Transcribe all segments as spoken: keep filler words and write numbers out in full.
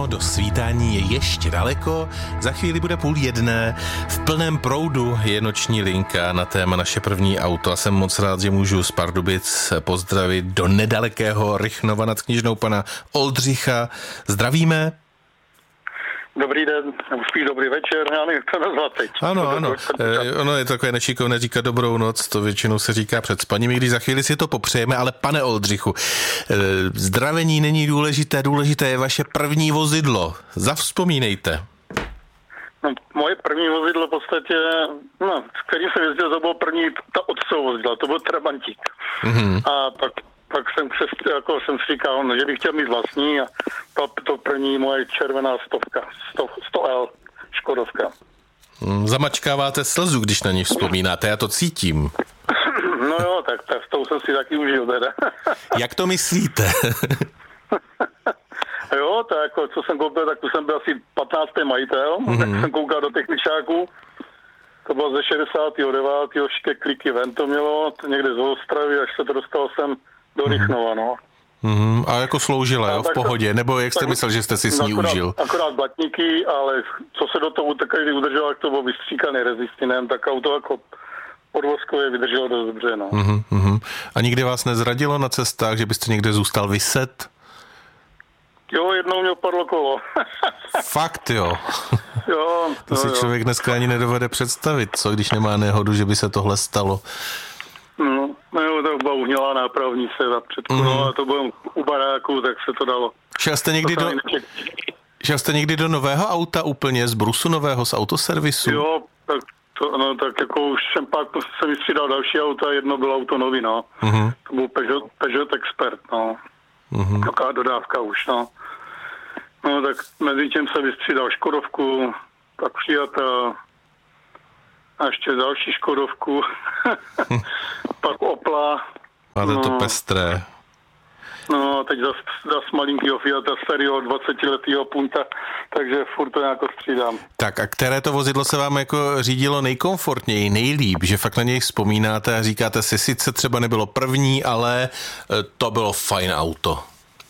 do svítání je ještě daleko, za chvíli bude půl jedné, v plném proudu je noční linka na téma Naše první auto a jsem moc rád, že můžu z Pardubic pozdravit do nedalekého Rychnova nad Kněžnou pana Oldřicha. Zdravíme. Dobrý den, nebo spíš dobrý večer, já nevím, jak to nazvat teď. Ano, to ano, e, ono je takové nešikovné říkat dobrou noc, to většinou se říká před spaním, i když za chvíli si to popřejeme, ale pane Oldřichu, e, zdravení není důležité, důležité je vaše první vozidlo, zavzpomínejte. No, moje první vozidlo v podstatě, no, s kterým jsem jezdil, to bylo první, ta otcová vozidla, to byl Trabantík. Mm-hmm. A pak pak jsem, se, jako jsem si říkal, no, že bych chtěl mít vlastní a to, to první moje červená stovka, sto el, Škodovka. Hmm, zamačkáváte slzu, když na ní vzpomínáte, já to cítím. No jo, tak, tak s tou jsem si taky užil teda. Jak to myslíte? Jo, tak jako, co jsem koupil, tak tu jsem byl asi patnáctý majitel, mm-hmm. tak jsem koukal do techničáků. To bylo ze šedesátého devátého ještě kliky ven to mělo, to někde z Ostravy, až se to dostal sem do Rychnova, no. Mm, a jako sloužila, jo, v pohodě, nebo jak jste tak, myslel, že jste si s ní akorát, užil? Akorát blatníky, ale co se do toho takový udrželo, jak to bylo vystříkaný rezistinem, tak auto jako podvozkově vydrželo dost dobře, no. Mm, mm. A nikdy vás nezradilo na cestách, že byste někde zůstal viset? Jo, jednou mě opadlo kolo. Fakt, jo? Jo. To si jo, člověk dneska ani nedovede představit, co, když nemá nehodu, že by se tohle stalo. No, no jo, to byla uhnilá nápravnice za předku, mm. no a to bylo u baráku, tak se to dalo. Šel jste někdy do... Šel jste někdy do nového auta úplně, z brusu nového, z autoservisu? Jo, tak to, no, tak jako už jsem pak jsem vystřídal další auta, jedno bylo auto nový, no. Mm. To byl Peugeot, Peugeot Expert, no. Mm. Taková dodávka už, no. No tak mezi tím se vystřídal Škodovku, tak Fiata, a ještě další Škodovku, pak Opla. Máte no, to pestré. No, teď zas, zas malinkýho Fiata starého dvacetiletýho Punta, takže furt to nějak střídám. Tak a které to vozidlo se vám jako řídilo nejkomfortněji, nejlíp, že fakt na něj vzpomínáte a říkáte si, sice třeba nebylo první, ale to bylo fajn auto.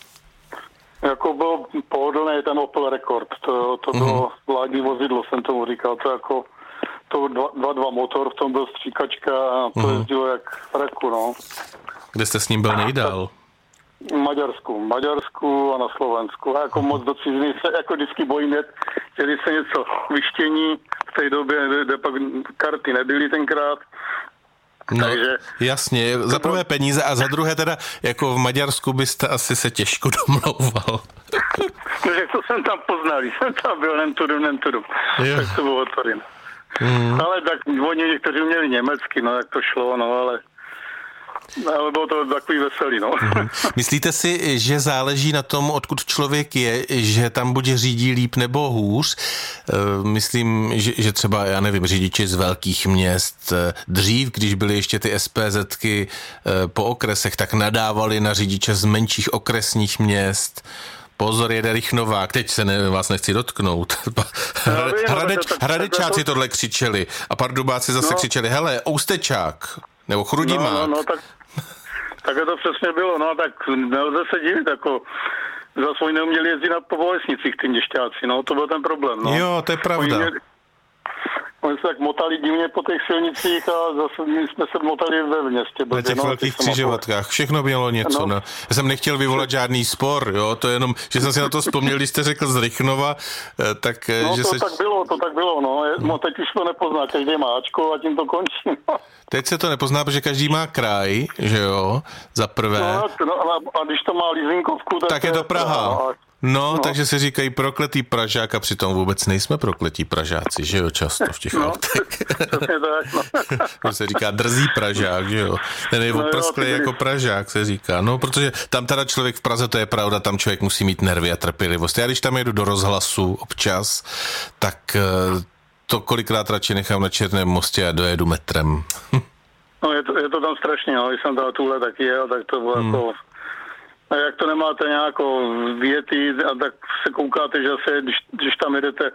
Jako byl pohodlný ten Opel Rekord, to, to mm-hmm. bylo vládní vozidlo, jsem tomu říkal, to jako to dva dva motor, v tom byl stříkačka a to mm-hmm. jezdilo jak v reku, no. Kde jste s ním byl nejdál? V Maďarsku, v Maďarsku a na Slovensku. A jako moc do ciziny se jako vždycky bojím jet, že když se něco vyštění v té době, kde pak karty nebyly tenkrát. No, takže jasně, za prvé peníze a za druhé teda, jako v Maďarsku byste asi se těžko domlouval. Takže to jsem tam poznal, jsem tam byl, nemtudu, nemtudu. Tak to bylo otvořeno. Mm. Ale tak oni někteří měli německy, no jak to šlo, no ale ale bylo to takový veselý, no. Mm. Myslíte si, že záleží na tom, odkud člověk je, že tam buď řídí líp nebo hůř? Myslím, že, že třeba, já nevím, řidiči z velkých měst dřív, když byly ještě ty SPZky po okresech, tak nadávali na řidiče z menších okresních měst. Pozor, jede Rychnovák, teď se ne, vás nechci dotknout. Hradeč, hradečáci tohle křičeli a pardubáci zase no. křičeli, hele, Oustečák, nebo Chrudimák. No, no, no tak, tak to přesně bylo, no tak nelze se divit, jako za svoj neuměli jezdit na povolesnicích ty měšťáci, no to byl ten problém, no. Jo, to je pravda. Oni, oni se tak motali divně po těch silnicích a zase my jsme se motali ve městě. Na těch no, velkých křižovatkách. Všechno mělo něco. No. No. Já jsem nechtěl vyvolat žádný spor, jo, to je jenom, že jsem si na to vzpomněl, když jste řekl z Rychnova, tak... No že to se... tak bylo, to tak bylo, no. no teď už to nepozná, každý má Ačko a tím to končí. No. Teď se to nepozná, protože každý má kraj, že jo, za prvé. No, no a když to má leasingovku, tak, tak je to Praha. No, No, no, takže si říkají prokletý Pražák a přitom vůbec nejsme prokletí Pražáci, že jo, často v těch no, autech. tak, no. To se říká drzý Pražák, že jo. Ten je oprsklý no, jako Pražák, se říká. No, protože tam teda člověk v Praze, to je pravda, tam člověk musí mít nervy a trpělivost. Já když tam jedu do rozhlasu občas, tak to kolikrát radši nechám na Černém mostě a dojedu metrem. No, je to, je to tam strašně, no, když jsem tam tuhle taky jel, tak to bylo hmm. jako... A jak to nemáte nějakou věty, a tak se koukáte, že se, když, když tam jedete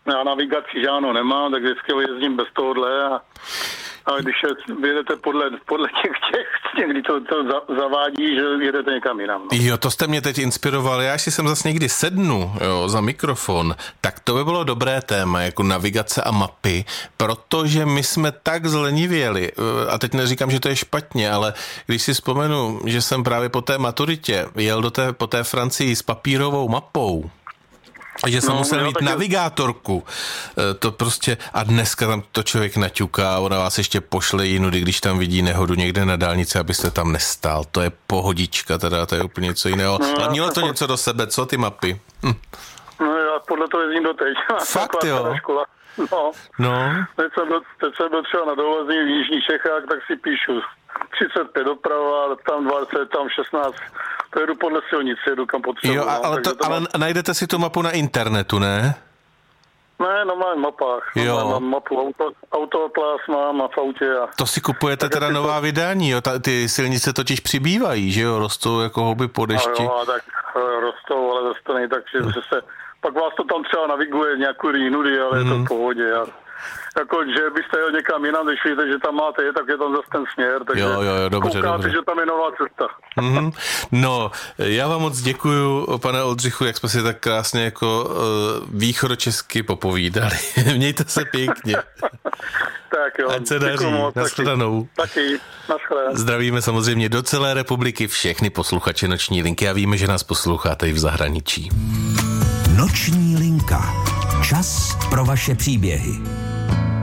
Já navigaci žádnou nemám, tak vždycky jezdím bez tohohle a, a když je, vyjedete podle, podle těch těch, někdy to, to za, zavádí, že jedete někam jinam. No. Jo, to jste mě teď inspiroval. Já si sem zase někdy sednu, jo, za mikrofon, tak to by bylo dobré téma, jako navigace a mapy, protože my jsme tak zlenivěli, a teď neříkám, že to je špatně, ale když si vzpomenu, že jsem právě po té maturitě jel do té, po té Francii s papírovou mapou, že jsem no, musel no, mít navigátorku. To prostě, a dneska tam to člověk naťuká, ona vás ještě pošle jinudy, když tam vidí nehodu někde na dálnici, abyste tam nestál. To je pohodička, teda to je úplně něco jiného. No, ale mělo to po... něco do sebe, co ty mapy? Hm. No já podle toho jezdím doteď. Fakt jo? No. no. Teď jsem byl, teď jsem byl třeba na dovozni v Jižních Čechách, tak si píšu třicet pět doprava, tam dvacet, tam šestnáct. To jedu podle silnice, jedu kam potřebuji. Jo, ale, to, to ale mám... najdete si tu mapu na internetu, ne? Ne, no mám mapách. Jo. Mám, mám mapu, auto, autoatlas mám a v autě. A... To si kupujete tak teda nová to... vydání, jo? Ta, ty silnice totiž přibývají, že jo? Rostou jako houby po dešti. No, jo, tak rostou, ale zase to nejde tak, že, že se... Pak vás to tam třeba naviguje nějakou jinudy, ale mm. je to v pohodě. Já... Jako, že byste jel někam jinam, když víte, že tam máte je, tak je tam zase ten směr, takže jo, jo, jo, dobře, koukáte, dobře. že tam je nová cesta. Mm-hmm. No, já vám moc děkuju, pane Oldřichu, jak jsme si tak krásně jako uh, východočesky popovídali. Mějte se pěkně. Tak jo. Ať se daří. Nashledanou. Taky. Nashledanou. Zdravíme samozřejmě do celé republiky všechny posluchače Noční linky a víme, že nás posloucháte i v zahraničí. Noční linka. Čas pro vaše příběhy.